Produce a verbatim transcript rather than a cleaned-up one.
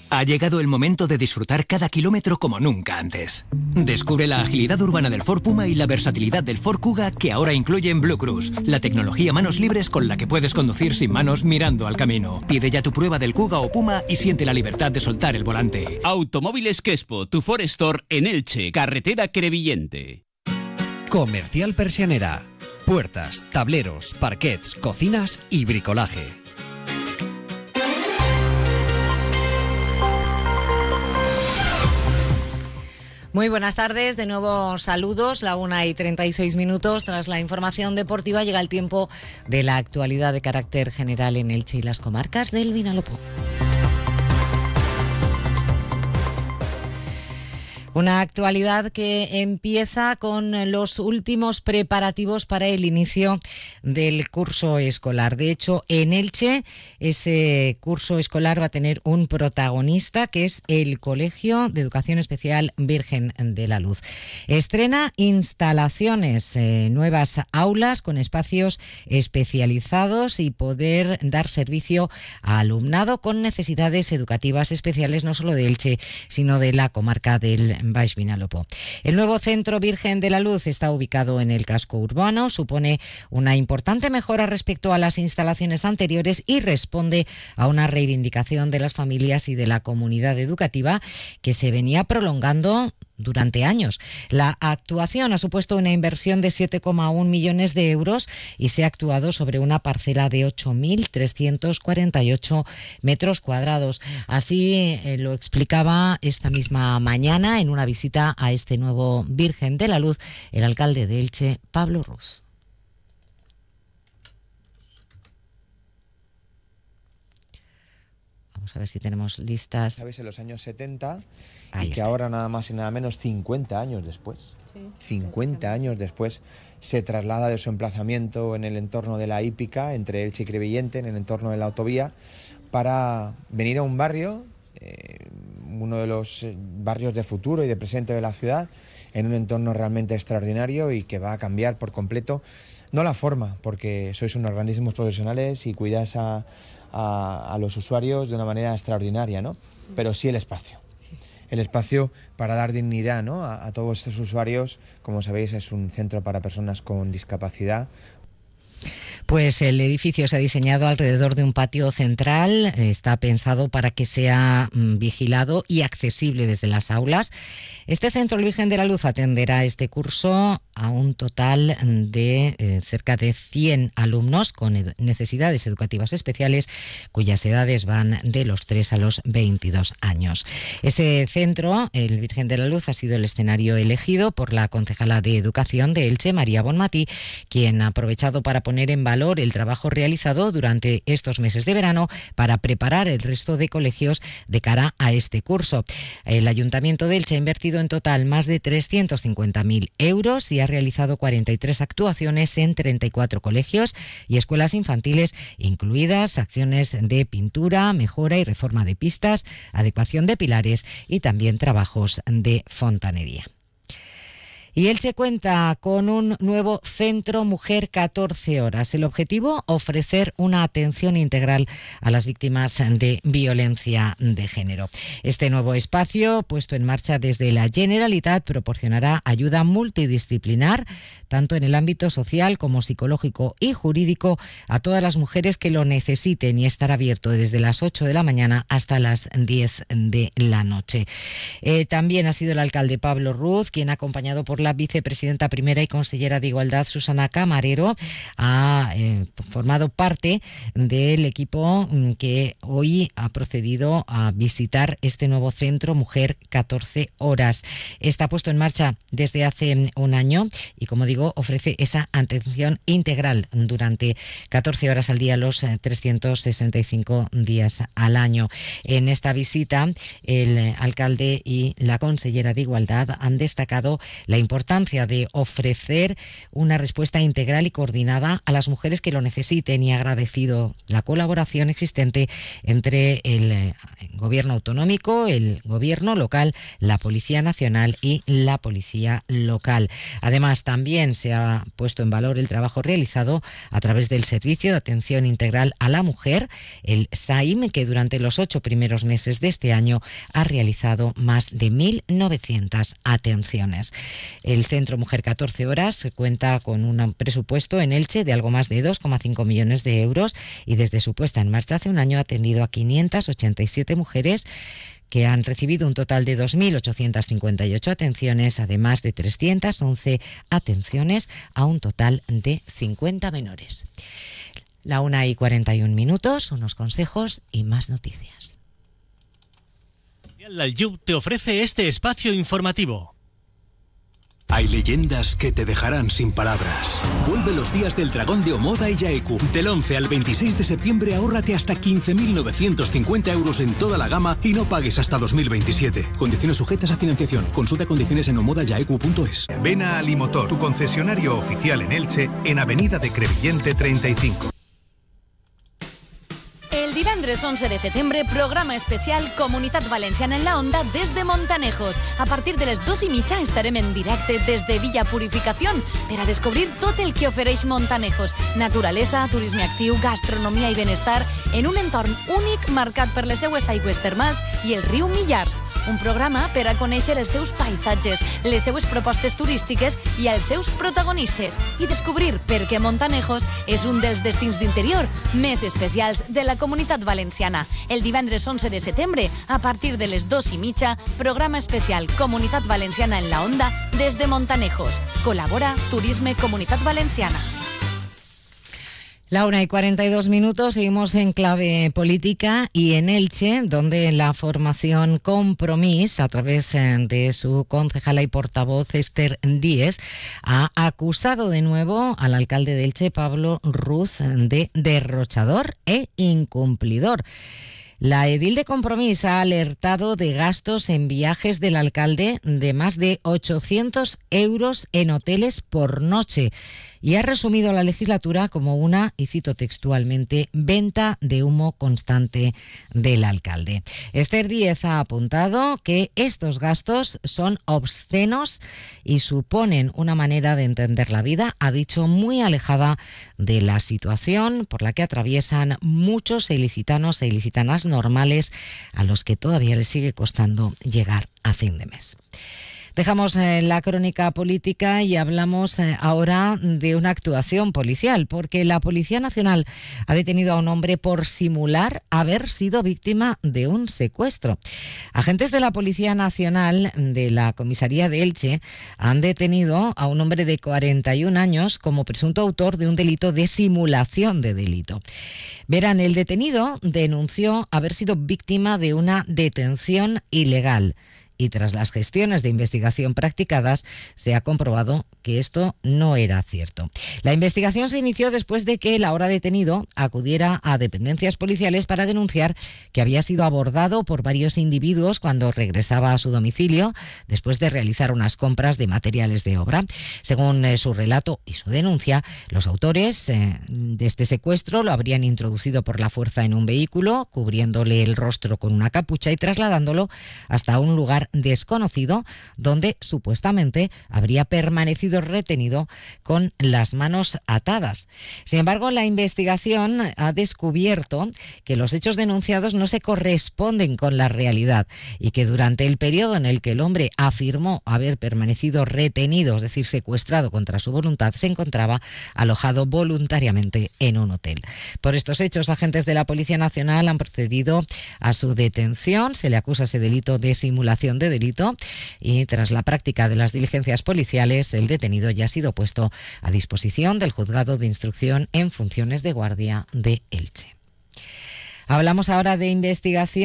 Ha llegado el momento de disfrutar cada kilómetro como nunca antes. Descubre la agilidad urbana del Ford Puma y la versatilidad del Ford Kuga, que ahora incluyen Blue Cruise, la tecnología manos libres con la que puedes conducir sin manos mirando al camino. Pide ya tu prueba del Kuga o Puma y siente la libertad de soltar el volante. Automóviles Quespo, tu Ford Store en Elche, carretera Crevillente. Comercial Persianera. Puertas, tableros, parquets, cocinas y bricolaje. Muy buenas tardes, de nuevo saludos, la una y treinta y seis minutos. Tras la información deportiva llega el tiempo de la actualidad de carácter general en Elche y las comarcas del Vinalopó. Una actualidad que empieza con los últimos preparativos para el inicio del curso escolar. De hecho, en Elche, ese curso escolar va a tener un protagonista, que es el Colegio de Educación Especial Virgen de la Luz. Estrena instalaciones, eh, nuevas aulas con espacios especializados y poder dar servicio a alumnado con necesidades educativas especiales, no solo de Elche, sino de la comarca del Baix Vinalopó. El nuevo Centro Virgen de la Luz está ubicado en el casco urbano, supone una importante mejora respecto a las instalaciones anteriores y responde a una reivindicación de las familias y de la comunidad educativa que se venía prolongando durante años. La actuación ha supuesto una inversión de siete coma uno millones de euros y se ha actuado sobre una parcela de ocho mil trescientos cuarenta y ocho metros cuadrados. Así eh, lo explicaba esta misma mañana en una visita a este nuevo Virgen de la Luz el alcalde de Elche, Pablo Ruz. Vamos a ver si tenemos listas. ¿Sabes? En los años setenta, Ahí y que está. ahora nada más y nada menos cincuenta años después, sí, cincuenta años después, se traslada de su emplazamiento en el entorno de la hípica, entre Elche y Crevillente, en el entorno de la autovía, para venir a un barrio, eh, uno de los barrios de futuro y de presente de la ciudad, en un entorno realmente extraordinario y que va a cambiar por completo, no la forma, porque sois unos grandísimos profesionales y cuidáis a, a, a los usuarios de una manera extraordinaria, ¿no? Pero sí el espacio. Sí. El espacio para dar dignidad, ¿no?, a, a todos estos usuarios. Como sabéis, es un centro para personas con discapacidad. Pues el edificio se ha diseñado alrededor de un patio central, está pensado para que sea mm, vigilado y accesible desde las aulas. Este Centro Virgen de la Luz atenderá este curso a un total de eh, cerca de cien alumnos con ed- necesidades educativas especiales, cuyas edades van de los tres a los veintidós años. Ese centro, el Virgen de la Luz, ha sido el escenario elegido por la concejala de Educación de Elche, María Bonmatí, quien ha aprovechado para poner en valor el trabajo realizado durante estos meses de verano para preparar el resto de colegios de cara a este curso. El Ayuntamiento de Elche ha invertido en total más de trescientos cincuenta mil euros y ha realizado cuarenta y tres actuaciones en treinta y cuatro colegios y escuelas infantiles, incluidas acciones de pintura, mejora y reforma de pistas, adecuación de pilares y también trabajos de fontanería. Y Elche cuenta con un nuevo Centro Mujer catorce horas. El objetivo, ofrecer una atención integral a las víctimas de violencia de género. Este nuevo espacio, puesto en marcha desde la Generalitat, proporcionará ayuda multidisciplinar, tanto en el ámbito social como psicológico y jurídico, a todas las mujeres que lo necesiten, y estará abierto desde las ocho de la mañana hasta las diez de la noche. Eh, también ha sido el alcalde Pablo Ruz quien, acompañado por la vicepresidenta primera y consellera de Igualdad, Susana Camarero, ha eh, formado parte del equipo que hoy ha procedido a visitar este nuevo Centro Mujer catorce horas. Está puesto en marcha desde hace un año y, como digo, ofrece esa atención integral durante catorce horas al día, los trescientos sesenta y cinco días al año. En esta visita, el alcalde y la consellera de Igualdad han destacado la importancia importancia de ofrecer una respuesta integral y coordinada a las mujeres que lo necesiten y ha agradecido la colaboración existente entre el gobierno autonómico, el gobierno local, la Policía Nacional y la Policía Local. Además, también se ha puesto en valor el trabajo realizado a través del Servicio de Atención Integral a la Mujer, el S A I M, que durante los ocho primeros meses de este año ha realizado más de mil novecientas atenciones. El Centro Mujer catorce Horas cuenta con un presupuesto en Elche de algo más de dos coma cinco millones de euros y desde su puesta en marcha hace un año ha atendido a quinientas ochenta y siete mujeres que han recibido un total de dos mil ochocientas cincuenta y ocho atenciones, además de trescientas once atenciones a un total de cincuenta menores. La una y cuarenta y un minutos, unos consejos y más noticias. Lalyub te ofrece este espacio informativo. Hay leyendas que te dejarán sin palabras. Vuelve los días del dragón de Omoda y Yaeku. Del once al veintiséis de septiembre ahórrate hasta quince mil novecientos cincuenta euros en toda la gama y no pagues hasta dos mil veintisiete. Condiciones sujetas a financiación. Consulta condiciones en omoda yaeku punto es. Ven a Alimotor, tu concesionario oficial en Elche, en Avenida de Crevillente treinta y cinco. El divendres once de setembre, programa especial Comunitat Valenciana en la Onda des de Montanejos. A partir de les dos i mitja estarem en directe des de Villa Purificación per a descobrir tot el que ofereix Montanejos. Naturalesa, turisme actiu, gastronomia i benestar en un entorn únic marcat per les seues aigües termals i el riu Millars. Un programa per a conèixer els seus paisatges, les seues propostes turístiques i els seus protagonistes i descobrir per què Montanejos és un dels destins d'interior més especials de la Comunitat Valenciana. El divendres once de setembre, a partir de les dos i mitja, programa especial Comunitat Valenciana en la Onda des de Montanejos. Colabora Turisme Comunitat Valenciana. La una y cuarenta y dos minutos, seguimos en clave política y en Elche, donde la formación Compromís, a través de su concejala y portavoz Esther Díez, ha acusado de nuevo al alcalde de Elche, Pablo Ruz, de derrochador e incumplidor. La edil de Compromís ha alertado de gastos en viajes del alcalde de más de ochocientos euros en hoteles por noche y ha resumido la legislatura como una, y cito textualmente, venta de humo constante del alcalde. Esther Díez ha apuntado que estos gastos son obscenos y suponen una manera de entender la vida, ha dicho, muy alejada de la situación por la que atraviesan muchos ilicitanos e ilicitanas normales a los que todavía les sigue costando llegar a fin de mes. Dejamos eh, la crónica política y hablamos eh, ahora de una actuación policial, porque la Policía Nacional ha detenido a un hombre por simular haber sido víctima de un secuestro. Agentes de la Policía Nacional de la Comisaría de Elche han detenido a un hombre de cuarenta y un años como presunto autor de un delito de simulación de delito. Verán, el detenido denunció haber sido víctima de una detención ilegal. Y tras las gestiones de investigación practicadas, se ha comprobado que esto no era cierto. La investigación se inició después de que el ahora detenido acudiera a dependencias policiales para denunciar que había sido abordado por varios individuos cuando regresaba a su domicilio después de realizar unas compras de materiales de obra. Según eh, su relato y su denuncia, los autores eh, de este secuestro lo habrían introducido por la fuerza en un vehículo, cubriéndole el rostro con una capucha y trasladándolo hasta un lugar desconocido donde supuestamente habría permanecido retenido con las manos atadas. Sin embargo, la investigación ha descubierto que los hechos denunciados no se corresponden con la realidad y que durante el periodo en el que el hombre afirmó haber permanecido retenido, es decir, secuestrado contra su voluntad, se encontraba alojado voluntariamente en un hotel. Por estos hechos, agentes de la Policía Nacional han procedido a su detención. Se le acusa ese delito de simulación de delito y tras la práctica de las diligencias policiales, el detenido ya ha sido puesto a disposición del Juzgado de Instrucción en funciones de guardia de Elche. Hablamos ahora de investigación.